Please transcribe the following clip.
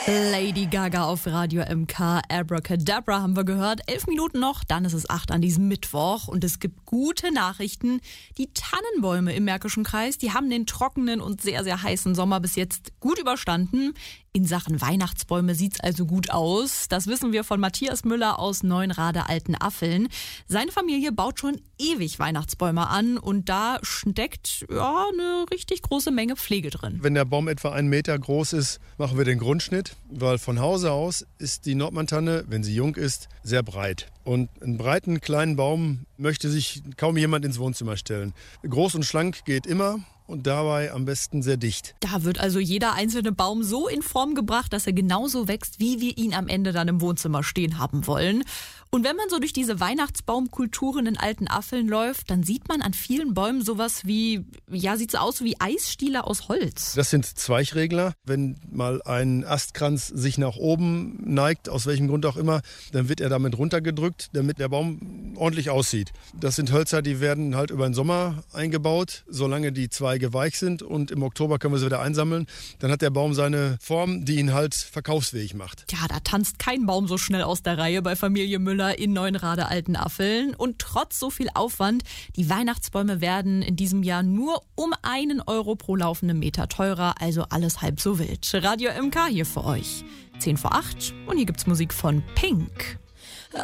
Lady Gaga auf Radio MK, Abracadabra haben wir gehört. 11 Minuten noch, dann ist es 8 an diesem Mittwoch und es gibt gute Nachrichten. Die Tannenbäume im Märkischen Kreis, die haben den trockenen und sehr, sehr heißen Sommer bis jetzt gut überstanden. In Sachen Weihnachtsbäume sieht's also gut aus. Das wissen wir von Matthias Müller aus Neuenrade-Altenaffeln. Seine Familie baut schon ewig Weihnachtsbäume an und da steckt eine richtig große Menge Pflege drin. Wenn der Baum etwa 1 Meter groß ist, machen wir den Grundschnitt, weil von Hause aus ist die Nordmantanne, wenn sie jung ist, sehr breit. Und einen breiten, kleinen Baum möchte sich kaum jemand ins Wohnzimmer stellen. Groß und schlank geht immer. Und dabei am besten sehr dicht. Da wird also jeder einzelne Baum so in Form gebracht, dass er genauso wächst, wie wir ihn am Ende dann im Wohnzimmer stehen haben wollen. Und wenn man so durch diese Weihnachtsbaumkulturen in Altenaffeln läuft, dann sieht man an vielen Bäumen sowas wie, sieht so aus wie Eisstiele aus Holz. Das sind Zweichregler. Wenn mal ein Astkranz sich nach oben neigt, aus welchem Grund auch immer, dann wird er damit runtergedrückt, damit der Baum ordentlich aussieht. Das sind Hölzer, die werden halt über den Sommer eingebaut, solange die Zweige weich sind. Und im Oktober können wir sie wieder einsammeln. Dann hat der Baum seine Form, die ihn halt verkaufsfähig macht. Ja, da tanzt kein Baum so schnell aus der Reihe bei Familie Müller in Neuenrade-Altenaffeln. Und trotz so viel Aufwand, die Weihnachtsbäume werden in diesem Jahr nur um 1 Euro pro laufenden Meter teurer, also alles halb so wild. Radio MK hier für euch. 7:50 und hier gibt's Musik von Pink.